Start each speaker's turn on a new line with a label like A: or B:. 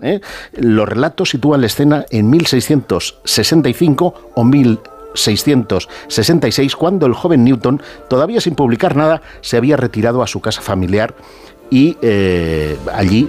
A: Los relatos sitúan la escena en 1665 o 1666, cuando el joven Newton, todavía sin publicar nada, se había retirado a su casa familiar y allí